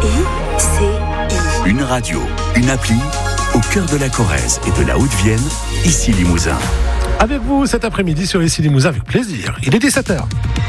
Une radio, une appli, au cœur de la Corrèze et de la Haute-Vienne, ici Limousin. Avec vous cet après-midi sur ici Limousin, avec plaisir. Il est 17h.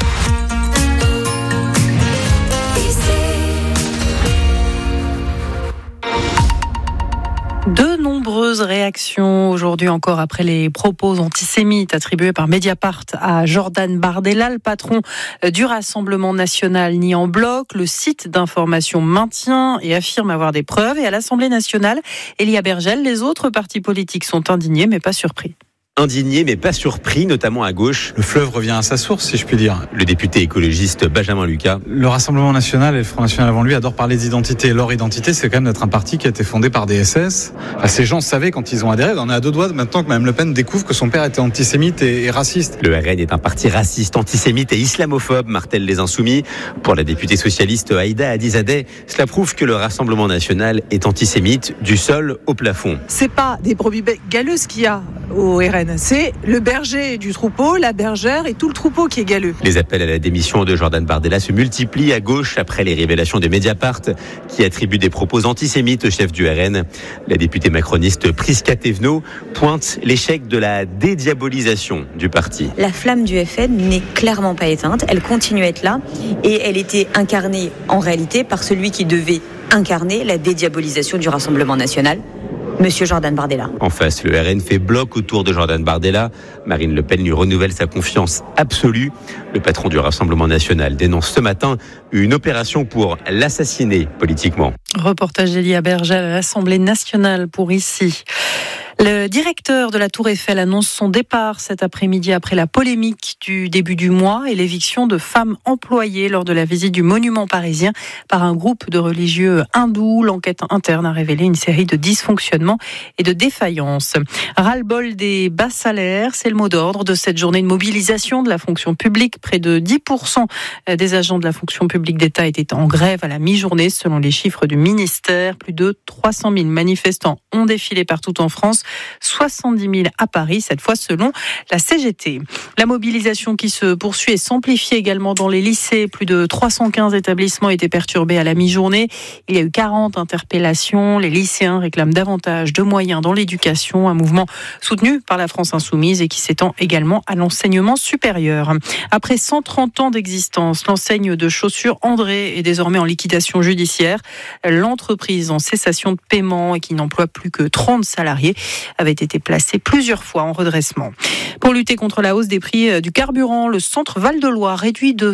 De nombreuses réactions aujourd'hui encore après les propos antisémites attribués par Mediapart à Jordan Bardella, le patron du Rassemblement national nie en bloc. Le site d'information maintient et affirme avoir des preuves. Et à l'Assemblée nationale, Elia Bergel, les autres partis politiques sont indignés mais pas surpris. Indigné mais pas surpris, notamment à gauche. Le fleuve revient à sa source, si je puis dire. Le député écologiste Benjamin Lucas. Le Rassemblement national et le Front national avant lui adorent parler d'identité. Leur identité, c'est quand même d'être un parti qui a été fondé par des SS. Enfin, ces gens savaient quand ils ont adhéré. On est à deux doigts maintenant que Mme Le Pen découvre que son père était antisémite et raciste. Le RN est un parti raciste, antisémite et islamophobe, martèlent les Insoumis. Pour la députée socialiste Aïda Hadizadeh, cela prouve que le Rassemblement national est antisémite du sol au plafond. C'est pas des brebis galeuses qu'il y a au RN. C'est le berger du troupeau, la bergère et tout le troupeau qui est galeux. Les appels à la démission de Jordan Bardella se multiplient à gauche après les révélations de Mediapart qui attribuent des propos antisémites au chef du RN. La députée macroniste Prisca Thévenot pointe l'échec de la dédiabolisation du parti. La flamme du FN n'est clairement pas éteinte, elle continue à être là et elle était incarnée en réalité par celui qui devait incarner la dédiabolisation du Rassemblement national, Monsieur Jordan Bardella. En face, le RN fait bloc autour de Jordan Bardella. Marine Le Pen lui renouvelle sa confiance absolue. Le patron du Rassemblement national dénonce ce matin une opération pour l'assassiner politiquement. Reportage d'Elia Bergel à l'Assemblée nationale pour ici. Le directeur de la Tour Eiffel annonce son départ cet après-midi après la polémique du début du mois et l'éviction de femmes employées lors de la visite du monument parisien par un groupe de religieux hindous. L'enquête interne a révélé une série de dysfonctionnements et de défaillances. Ras-le-bol des bas salaires, c'est le mot d'ordre de cette journée de mobilisation de la fonction publique. Près de 10% des agents de la fonction publique d'État étaient en grève à la mi-journée selon les chiffres du ministère. Plus de 300 000 manifestants ont défilé partout en France. 70 000 à Paris, cette fois selon la CGT. La mobilisation qui se poursuit et s'amplifie également dans les lycées. Plus de 315 établissements étaient perturbés à la mi-journée. Il y a eu 40 interpellations. Les lycéens réclament davantage de moyens dans l'éducation. Un mouvement soutenu par la France insoumise et qui s'étend également à l'enseignement supérieur. Après 130 ans d'existence, l'enseigne de chaussures André est désormais en liquidation judiciaire. L'entreprise en cessation de paiement et qui n'emploie plus que 30 salariés avait été placé plusieurs fois en redressement. Pour lutter contre la hausse des prix du carburant, le centre Val-de-Loire réduit de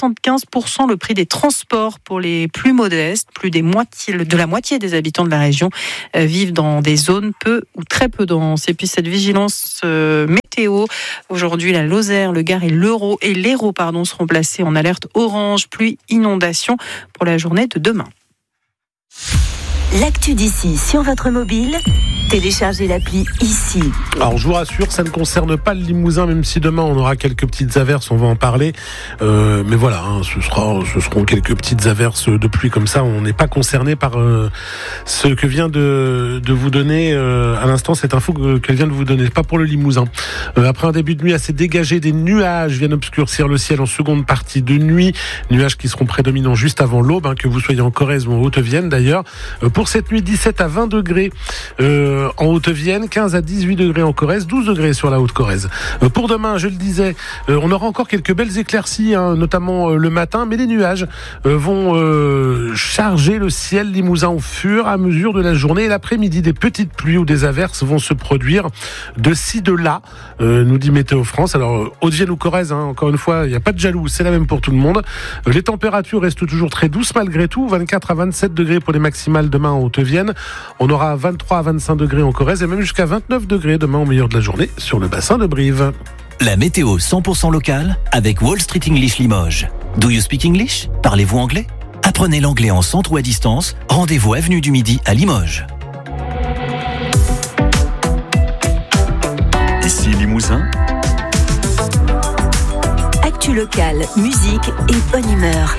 75% le prix des transports pour les plus modestes. Plus de la moitié des habitants de la région vivent dans des zones peu ou très peu denses. Et puis cette vigilance météo, aujourd'hui la Lozère, le Gard et l'Hérault seront placés en alerte orange, pluie, inondation pour la journée de demain. L'actu d'ici sur votre mobile, téléchargez l'appli ici. Alors je vous rassure, ça ne concerne pas le Limousin, même si demain on aura quelques petites averses, on va en parler. Mais voilà, ce seront quelques petites averses de pluie comme ça. On n'est pas concerné par ce que vient de vous donner à l'instant, cette info qu'elle vient de vous donner. Pas pour le Limousin. Après un début de nuit assez dégagé, des nuages viennent obscurcir le ciel en seconde partie de nuit. Nuages qui seront prédominants juste avant l'aube, que vous soyez en Corrèze ou en Haute-Vienne d'ailleurs. Pour cette nuit, 17 à 20 degrés en Haute-Vienne, 15 à 18 degrés en Corrèze, 12 degrés sur la Haute-Corrèze. Pour demain, je le disais, on aura encore quelques belles éclaircies, notamment le matin, mais les nuages vont charger le ciel limousin au fur et à mesure de la journée. Et l'après-midi, des petites pluies ou des averses vont se produire de ci, de là, nous dit Météo France. Alors, Haute-Vienne ou Corrèze, encore une fois, il n'y a pas de jaloux, c'est la même pour tout le monde. Les températures restent toujours très douces malgré tout, 24 à 27 degrés pour les maximales demain en Haute-Vienne. On aura 23 à 25 degrés en Corrèze et même jusqu'à 29 degrés demain au meilleur de la journée sur le bassin de Brive. La météo 100% locale avec Wall Street English Limoges. Do you speak English? Parlez-vous anglais? Apprenez l'anglais en centre ou à distance. Rendez-vous avenue du Midi à Limoges. Ici Limousin. Actu locale, musique et bonne humeur.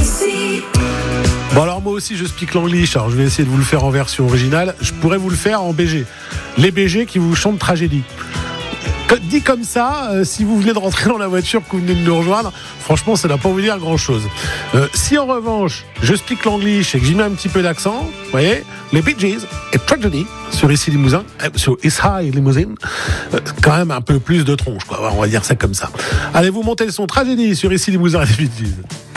Bon alors moi aussi je speak l'anglish, alors je vais essayer de vous le faire en version originale. Je pourrais vous le faire en BG. Les BG qui vous chantent tragédie. Dit comme ça, si vous venez de rentrer dans la voiture, que vous venez de nous rejoindre, franchement, ça ne va pas vous dire grand-chose. Si en revanche, je speak l'anglish et que j'y mets un petit peu d'accent, vous voyez, les Bee Gees et Tragedy sur Ici Limousin, sur Is High Limousine, quand même un peu plus de tronche, quoi. On va dire ça comme ça. Allez, vous montez le son Tragedy sur Ici Limousin et les Bee Gees.